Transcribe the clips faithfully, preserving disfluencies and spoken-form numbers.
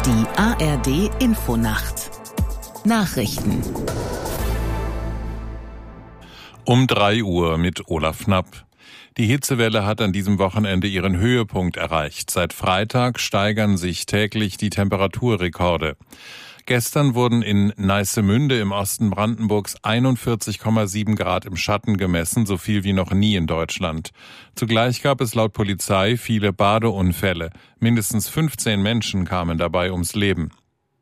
Die A R D-Infonacht. Nachrichten. Um drei Uhr mit Olaf Knapp. Die Hitzewelle hat an diesem Wochenende ihren Höhepunkt erreicht. Seit Freitag steigern sich täglich die Temperaturrekorde. Gestern wurden in Neissemünde im Osten Brandenburgs einundvierzig Komma sieben Grad im Schatten gemessen, so viel wie noch nie in Deutschland. Zugleich gab es laut Polizei viele Badeunfälle. Mindestens fünfzehn Menschen kamen dabei ums Leben.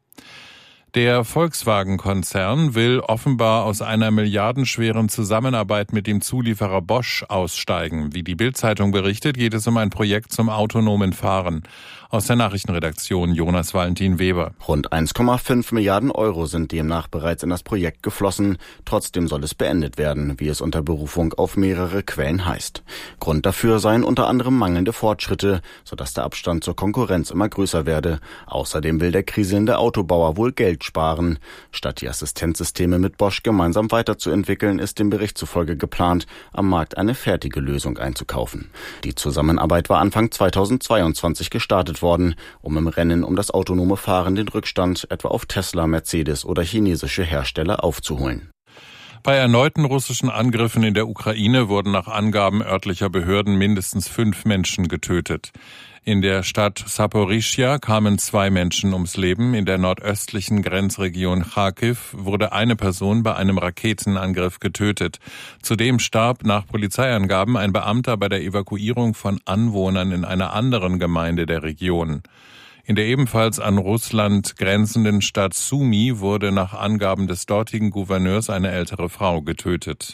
Der Volkswagen-Konzern will offenbar aus einer milliardenschweren Zusammenarbeit mit dem Zulieferer Bosch aussteigen. Wie die Bild-Zeitung berichtet, geht es um ein Projekt zum autonomen Fahren. Aus der Nachrichtenredaktion Jonas Valentin Weber. Rund eins Komma fünf Milliarden Euro sind demnach bereits in das Projekt geflossen. Trotzdem soll es beendet werden, wie es unter Berufung auf mehrere Quellen heißt. Grund dafür seien unter anderem mangelnde Fortschritte, sodass der Abstand zur Konkurrenz immer größer werde. Außerdem will der kriselnde Autobauer wohl Geld sparen. Statt die Assistenzsysteme mit Bosch gemeinsam weiterzuentwickeln, ist dem Bericht zufolge geplant, am Markt eine fertige Lösung einzukaufen. Die Zusammenarbeit war Anfang zweitausendzweiundzwanzig gestartet worden, um im Rennen um das autonome Fahren den Rückstand etwa auf Tesla, Mercedes oder chinesische Hersteller aufzuholen. Bei erneuten russischen Angriffen in der Ukraine wurden nach Angaben örtlicher Behörden mindestens fünf Menschen getötet. In der Stadt Saporischschja kamen zwei Menschen ums Leben. In der nordöstlichen Grenzregion Charkiw wurde eine Person bei einem Raketenangriff getötet. Zudem starb nach Polizeiangaben ein Beamter bei der Evakuierung von Anwohnern in einer anderen Gemeinde der Region. In der ebenfalls an Russland grenzenden Stadt Sumy wurde nach Angaben des dortigen Gouverneurs eine ältere Frau getötet.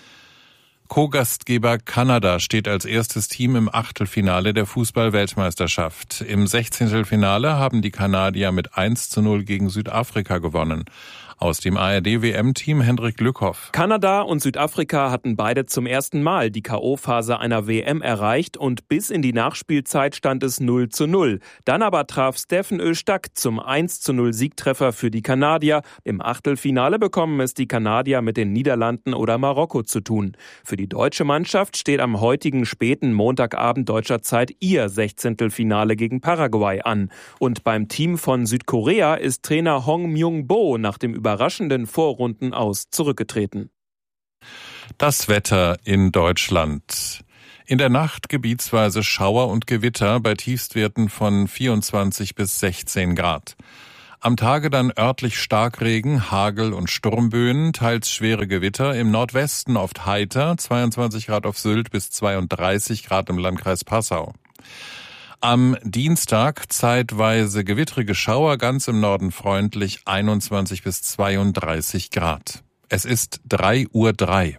Co-Gastgeber Kanada steht als erstes Team im Achtelfinale der Fußball-Weltmeisterschaft. Im Sechzehntelfinale haben die Kanadier mit eins zu null gegen Südafrika gewonnen. Aus dem A R D-W M-Team Hendrik Lückhoff. Kanada und Südafrika hatten beide zum ersten Mal die K O-Phase einer W M erreicht und bis in die Nachspielzeit stand es null zu null. Dann aber traf Steffen Öztag zum eins zu null Siegtreffer für die Kanadier. Im Achtelfinale bekommen es die Kanadier mit den Niederlanden oder Marokko zu tun. Für die deutsche Mannschaft steht am heutigen späten Montagabend deutscher Zeit ihr Sechzehntelfinale gegen Paraguay an. Und beim Team von Südkorea ist Trainer Hong Myung-bo nach dem überraschenden Vorrunden aus zurückgetreten. Das Wetter in Deutschland. In der Nacht gebietsweise Schauer und Gewitter bei Tiefstwerten von vierundzwanzig bis sechzehn Grad. Am Tage dann örtlich Starkregen, Hagel und Sturmböen, teils schwere Gewitter, im Nordwesten oft heiter, zweiundzwanzig Grad auf Sylt bis zweiunddreißig Grad im Landkreis Passau. Am Dienstag zeitweise gewittrige Schauer, ganz im Norden freundlich, einundzwanzig bis zweiunddreißig Grad. Es ist drei Uhr drei.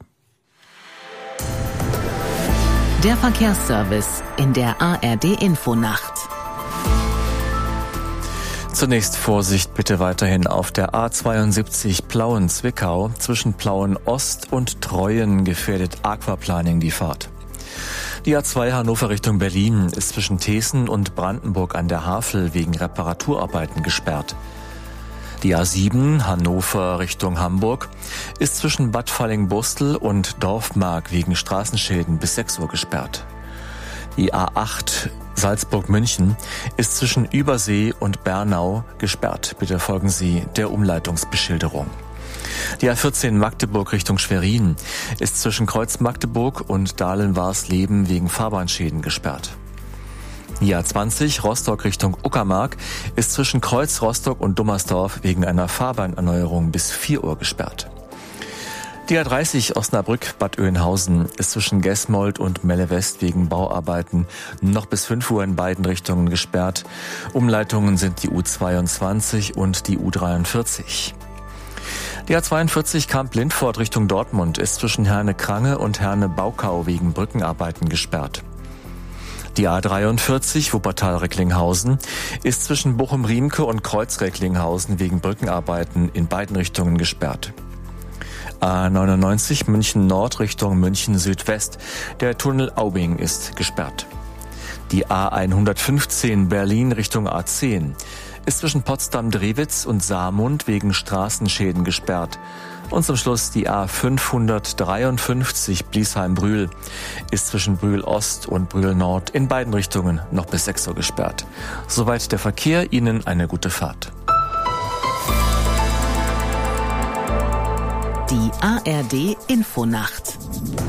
Der Verkehrsservice in der A R D-Infonacht. Zunächst Vorsicht bitte weiterhin auf der A zweiundsiebzig Plauen-Zwickau. Zwischen Plauen-Ost und Treuen gefährdet Aquaplaning die Fahrt. Die A zwei Hannover Richtung Berlin ist zwischen Teeßen und Brandenburg an der Havel wegen Reparaturarbeiten gesperrt. Die A sieben Hannover Richtung Hamburg ist zwischen Bad Falling-Borstel und Dorfmark wegen Straßenschäden bis sechs Uhr gesperrt. Die A acht Salzburg-München ist zwischen Übersee und Bernau gesperrt. Bitte folgen Sie der Umleitungsbeschilderung. Die A vierzehn Magdeburg Richtung Schwerin ist zwischen Kreuz Magdeburg und Dahlen-Warsleben wegen Fahrbahnschäden gesperrt. Die A zwanzig Rostock Richtung Uckermark ist zwischen Kreuz Rostock und Dummersdorf wegen einer Fahrbahnerneuerung bis vier Uhr gesperrt. Die A dreißig Osnabrück-Bad Oeynhausen ist zwischen Gesmold und Melle West wegen Bauarbeiten noch bis fünf Uhr in beiden Richtungen gesperrt. Umleitungen sind die U zweiundzwanzig und die U dreiundvierzig. Die A zweiundvierzig Kamp-Lindfort Richtung Dortmund ist zwischen Herne-Krange und Herne-Baukau wegen Brückenarbeiten gesperrt. Die A dreiundvierzig Wuppertal-Recklinghausen ist zwischen Bochum-Riemke und Kreuz-Recklinghausen wegen Brückenarbeiten in beiden Richtungen gesperrt. A neunundneunzig München-Nord Richtung München-Südwest. Der Tunnel Aubing ist gesperrt. Die A hundertfünfzehn Berlin Richtung A zehn ist zwischen Potsdam-Drewitz und Saarmund wegen Straßenschäden gesperrt. Und zum Schluss die A fünfhundertdreiundfünfzig Bliesheim-Brühl ist zwischen Brühl Ost und Brühl Nord in beiden Richtungen noch bis sechs Uhr gesperrt. Soweit der Verkehr, Ihnen eine gute Fahrt. Die A R D Infonacht.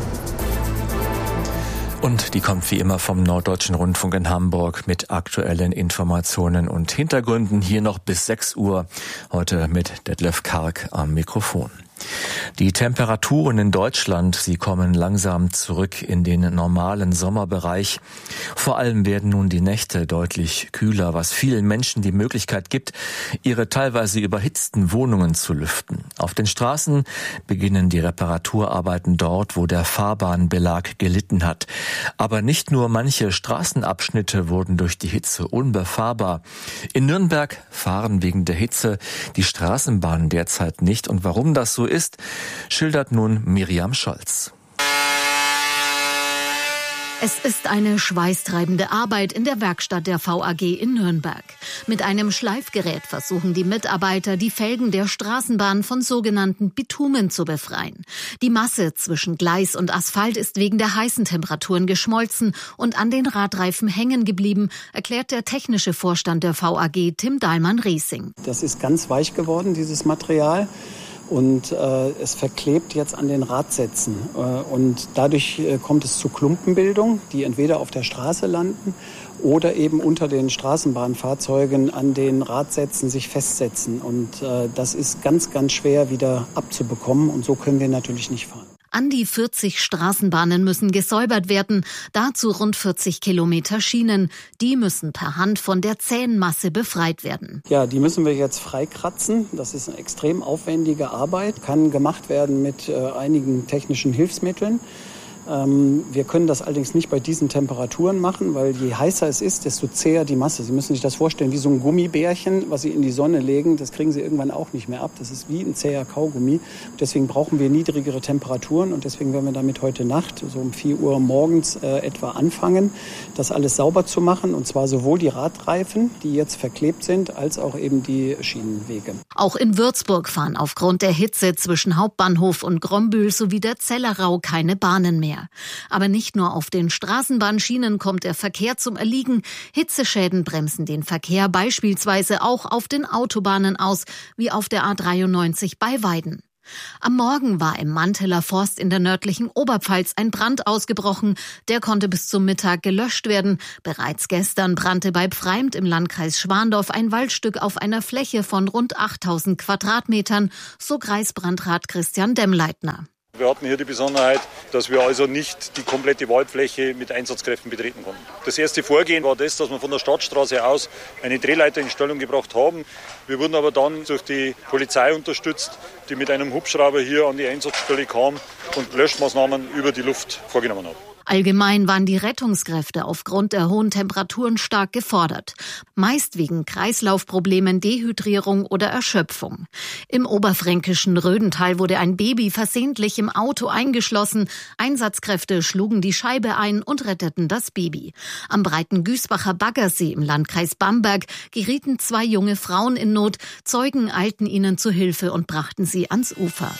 Und die kommt wie immer vom Norddeutschen Rundfunk in Hamburg mit aktuellen Informationen und Hintergründen. Hier noch bis sechs Uhr, heute mit Detlef Karg am Mikrofon. Die Temperaturen in Deutschland, sie kommen langsam zurück in den normalen Sommerbereich. Vor allem werden nun die Nächte deutlich kühler, was vielen Menschen die Möglichkeit gibt, ihre teilweise überhitzten Wohnungen zu lüften. Auf den Straßen beginnen die Reparaturarbeiten dort, wo der Fahrbahnbelag gelitten hat. Aber nicht nur manche Straßenabschnitte wurden durch die Hitze unbefahrbar. In Nürnberg fahren wegen der Hitze die Straßenbahnen derzeit nicht. Und warum das so ist, schildert nun Miriam Scholz. Es ist eine schweißtreibende Arbeit in der Werkstatt der V A G in Nürnberg. Mit einem Schleifgerät versuchen die Mitarbeiter, die Felgen der Straßenbahn von sogenannten Bitumen zu befreien. Die Masse zwischen Gleis und Asphalt ist wegen der heißen Temperaturen geschmolzen und an den Radreifen hängen geblieben, erklärt der technische Vorstand der V A G, Tim Dahlmann-Riesing. Das ist ganz weich geworden, dieses Material. Und äh, es verklebt jetzt an den Radsätzen. Äh, und dadurch äh, kommt es zu Klumpenbildung, die entweder auf der Straße landen oder eben unter den Straßenbahnfahrzeugen an den Radsätzen sich festsetzen. Und äh, das ist ganz, ganz schwer wieder abzubekommen. Und so können wir natürlich nicht fahren. An die vierzig Straßenbahnen müssen gesäubert werden, dazu rund vierzig Kilometer Schienen. Die müssen per Hand von der zähen Masse befreit werden. Ja, die müssen wir jetzt freikratzen. Das ist eine extrem aufwendige Arbeit, kann gemacht werden mit äh, einigen technischen Hilfsmitteln. Ähm, wir können das allerdings nicht bei diesen Temperaturen machen, weil je heißer es ist, desto zäher die Masse. Sie müssen sich das vorstellen wie so ein Gummibärchen, was Sie in die Sonne legen. Das kriegen Sie irgendwann auch nicht mehr ab. Das ist wie ein zäher Kaugummi. Deswegen brauchen wir niedrigere Temperaturen und deswegen werden wir damit heute Nacht, so um vier Uhr morgens äh, etwa anfangen, das alles sauber zu machen. Und zwar sowohl die Radreifen, die jetzt verklebt sind, als auch eben die Schienenwege. Auch in Würzburg fahren aufgrund der Hitze zwischen Hauptbahnhof und Grombühl sowie der Zellerau keine Bahnen mehr. Aber nicht nur auf den Straßenbahnschienen kommt der Verkehr zum Erliegen. Hitzeschäden bremsen den Verkehr beispielsweise auch auf den Autobahnen aus, wie auf der A dreiundneunzig bei Weiden. Am Morgen war im Manteler Forst in der nördlichen Oberpfalz ein Brand ausgebrochen. Der konnte bis zum Mittag gelöscht werden. Bereits gestern brannte bei Pfreimt im Landkreis Schwandorf ein Waldstück auf einer Fläche von rund achttausend Quadratmetern, so Kreisbrandrat Christian Demmleitner. Wir hatten hier die Besonderheit, dass wir also nicht die komplette Waldfläche mit Einsatzkräften betreten konnten. Das erste Vorgehen war das, dass wir von der Stadtstraße aus eine Drehleiter in Stellung gebracht haben. Wir wurden aber dann durch die Polizei unterstützt, die mit einem Hubschrauber hier an die Einsatzstelle kam und Löschmaßnahmen über die Luft vorgenommen hat. Allgemein waren die Rettungskräfte aufgrund der hohen Temperaturen stark gefordert. Meist wegen Kreislaufproblemen, Dehydrierung oder Erschöpfung. Im oberfränkischen Rödental wurde ein Baby versehentlich im Auto eingeschlossen. Einsatzkräfte schlugen die Scheibe ein und retteten das Baby. Am breiten Güßbacher Baggersee im Landkreis Bamberg gerieten zwei junge Frauen in Not. Zeugen eilten ihnen zu Hilfe und brachten sie ans Ufer.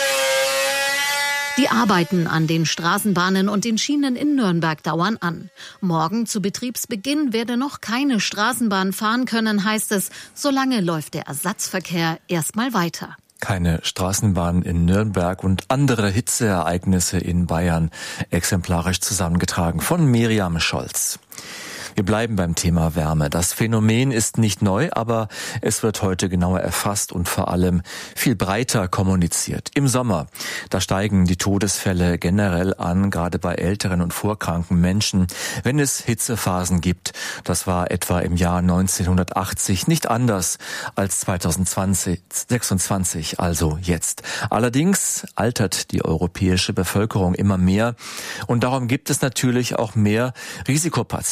Die Arbeiten an den Straßenbahnen und den Schienen in Nürnberg dauern an. Morgen zu Betriebsbeginn werde noch keine Straßenbahn fahren können, heißt es. Solange läuft der Ersatzverkehr erstmal weiter. Keine Straßenbahn in Nürnberg und andere Hitzeereignisse in Bayern, exemplarisch zusammengetragen von Miriam Scholz. Wir bleiben beim Thema Wärme. Das Phänomen ist nicht neu, aber es wird heute genauer erfasst und vor allem viel breiter kommuniziert. Im Sommer, da steigen die Todesfälle generell an, gerade bei älteren und vorkranken Menschen, wenn es Hitzephasen gibt. Das war etwa im Jahr neunzehnhundertachtzig nicht anders als zweitausendsechsundzwanzig, also jetzt. Allerdings altert die europäische Bevölkerung immer mehr und darum gibt es natürlich auch mehr Risikopatienten.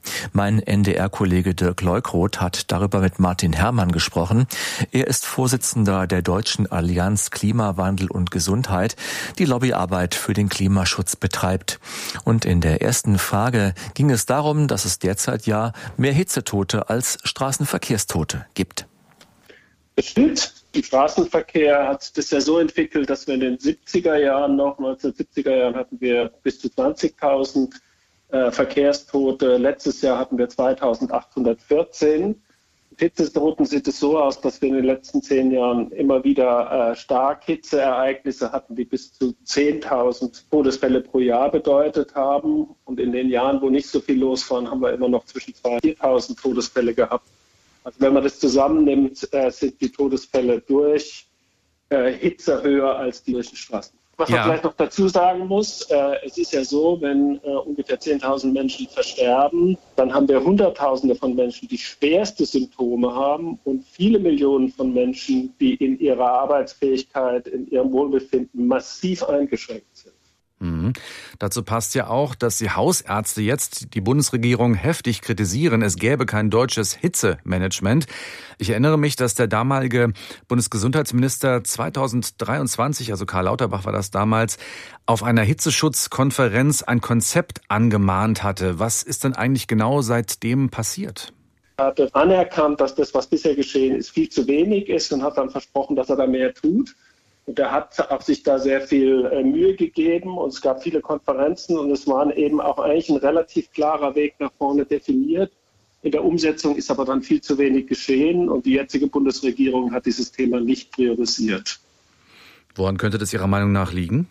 Mein N D R-Kollege Dirk Leukroth hat darüber mit Martin Herrmann gesprochen. Er ist Vorsitzender der Deutschen Allianz Klimawandel und Gesundheit, die Lobbyarbeit für den Klimaschutz betreibt. Und in der ersten Frage ging es darum, dass es derzeit ja mehr Hitzetote als Straßenverkehrstote gibt. Es stimmt. Im Straßenverkehr hat das ja so entwickelt, dass wir in den siebziger Jahren noch, neunzehnhundertsiebziger Jahren hatten wir bis zu zwanzigtausend äh, Verkehrstote. Letztes Jahr hatten wir zweitausendachthundertvierzehn. Hitzetoten sieht es so aus, dass wir in den letzten zehn Jahren immer wieder äh, stark Hitzeereignisse hatten, die bis zu zehntausend Todesfälle pro Jahr bedeutet haben. Und in den Jahren, wo nicht so viel los war, haben wir immer noch zwischen zweitausend und viertausend Todesfälle gehabt. Also wenn man das zusammennimmt, äh, sind die Todesfälle durch äh, Hitze höher als die durch die Straßen. Was ja. man vielleicht noch dazu sagen muss, äh, es ist ja so, wenn äh, ungefähr zehntausend Menschen versterben, dann haben wir Hunderttausende von Menschen, die schwerste Symptome haben und viele Millionen von Menschen, die in ihrer Arbeitsfähigkeit, in ihrem Wohlbefinden massiv eingeschränkt sind. Mhm. Dazu passt ja auch, dass die Hausärzte jetzt die Bundesregierung heftig kritisieren. Es gäbe kein deutsches Hitzemanagement. Ich erinnere mich, dass der damalige Bundesgesundheitsminister zweitausenddreiundzwanzig, also Karl Lauterbach war das damals, auf einer Hitzeschutzkonferenz ein Konzept angemahnt hatte. Was ist denn eigentlich genau seitdem passiert? Er hat anerkannt, dass das, was bisher geschehen ist, viel zu wenig ist und hat dann versprochen, dass er da mehr tut. Und er hat auch sich da sehr viel äh, Mühe gegeben und es gab viele Konferenzen und es war eben auch eigentlich ein relativ klarer Weg nach vorne definiert. In der Umsetzung ist aber dann viel zu wenig geschehen und die jetzige Bundesregierung hat dieses Thema nicht priorisiert. Woran könnte das Ihrer Meinung nach liegen?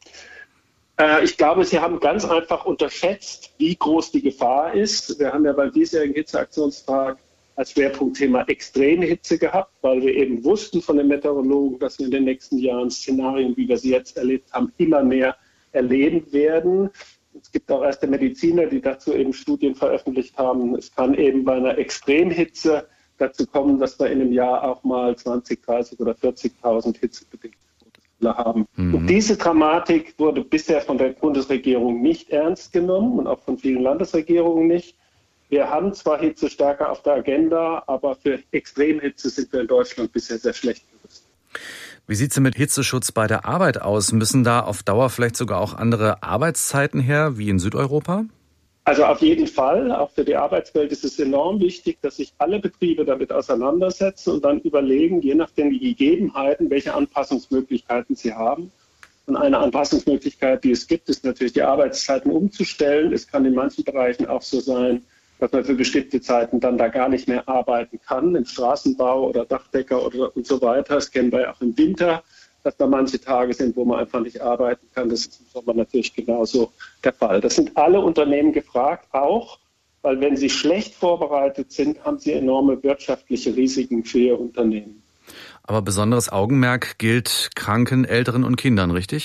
Äh, ich glaube, Sie haben ganz einfach unterschätzt, wie groß die Gefahr ist. Wir haben ja beim diesjährigen Hitzeaktionstag als Schwerpunktthema Extremhitze gehabt, weil wir eben wussten von den Meteorologen, dass wir in den nächsten Jahren Szenarien, wie wir sie jetzt erlebt haben, immer mehr erleben werden. Es gibt auch erste Mediziner, die dazu eben Studien veröffentlicht haben. Es kann eben bei einer Extremhitze dazu kommen, dass wir in einem Jahr auch mal zwanzig, dreißig oder vierzigtausend hitzebedingte Todesfälle haben. Mhm. Und diese Dramatik wurde bisher von der Bundesregierung nicht ernst genommen und auch von vielen Landesregierungen nicht. Wir haben zwar Hitze stärker auf der Agenda, aber für Extremhitze sind wir in Deutschland bisher sehr schlecht gerüstet. Wie sieht es denn mit Hitzeschutz bei der Arbeit aus? Müssen da auf Dauer vielleicht sogar auch andere Arbeitszeiten her, wie in Südeuropa? Also auf jeden Fall. Auch für die Arbeitswelt ist es enorm wichtig, dass sich alle Betriebe damit auseinandersetzen und dann überlegen, je nachdem die Gegebenheiten, welche Anpassungsmöglichkeiten sie haben. Und eine Anpassungsmöglichkeit, die es gibt, ist natürlich die Arbeitszeiten umzustellen. Es kann in manchen Bereichen auch so sein, dass man für bestimmte Zeiten dann da gar nicht mehr arbeiten kann, im Straßenbau oder Dachdecker oder und so weiter. Das kennen wir ja auch im Winter, dass da manche Tage sind, wo man einfach nicht arbeiten kann. Das ist im Sommer natürlich genauso der Fall. Das sind alle Unternehmen gefragt, auch, weil wenn sie schlecht vorbereitet sind, haben sie enorme wirtschaftliche Risiken für ihr Unternehmen. Aber besonderes Augenmerk gilt Kranken, Älteren und Kindern, richtig?